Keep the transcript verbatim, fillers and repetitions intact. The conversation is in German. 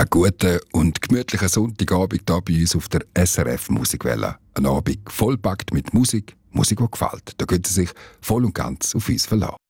Einen guten und gemütlichen Sonntagabend hier bei uns auf der S R F Musikwelle. Ein Abend vollpackt mit Musik, Musik, die gefällt. Da können Sie sich voll und ganz auf uns verlassen.